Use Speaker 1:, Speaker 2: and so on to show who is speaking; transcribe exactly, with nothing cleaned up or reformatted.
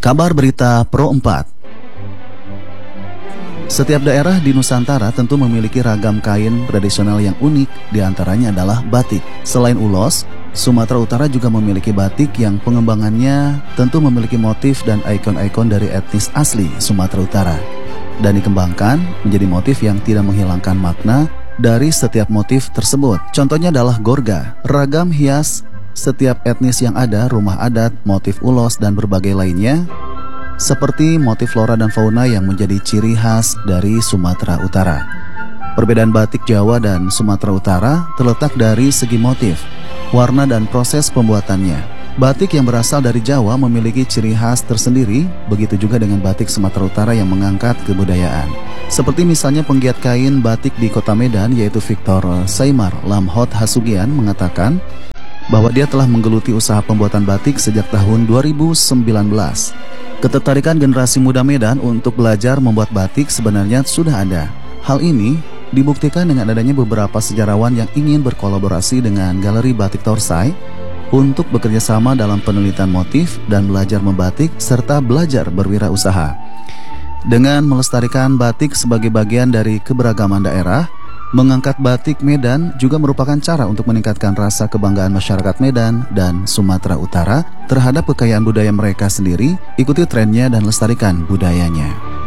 Speaker 1: Kabar Berita Pro empat. Setiap daerah di Nusantara tentu memiliki ragam kain tradisional yang unik, diantaranya adalah batik. Selain ulos, Sumatera Utara juga memiliki batik yang pengembangannya tentu memiliki motif dan ikon-ikon dari etnis asli Sumatera Utara, dan dikembangkan menjadi motif yang tidak menghilangkan makna dari setiap motif tersebut. Contohnya adalah gorga, ragam hias setiap etnis yang ada, rumah adat, motif ulos, dan berbagai lainnya, seperti motif flora dan fauna yang menjadi ciri khas dari Sumatera Utara. Perbedaan batik Jawa dan Sumatera Utara terletak dari segi motif, warna, dan proses pembuatannya. Batik yang berasal dari Jawa memiliki ciri khas tersendiri, begitu juga dengan batik Sumatera Utara yang mengangkat kebudayaan. Seperti misalnya penggiat kain batik di Kota Medan, yaitu Victor Saimar Lamhot Hasugian, mengatakan bahwa dia telah menggeluti usaha pembuatan batik sejak tahun dua ribu sembilan belas. Ketertarikan generasi muda Medan untuk belajar membuat batik sebenarnya sudah ada. Hal ini dibuktikan dengan adanya beberapa sejarawan yang ingin berkolaborasi dengan Galeri Batik Torsai untuk bekerja sama dalam penelitian motif dan belajar membatik serta belajar berwirausaha. Dengan melestarikan batik sebagai bagian dari keberagaman daerah, mengangkat batik Medan juga merupakan cara untuk meningkatkan rasa kebanggaan masyarakat Medan dan Sumatera Utara terhadap kekayaan budaya mereka sendiri. Ikuti trennya dan lestarikan budayanya.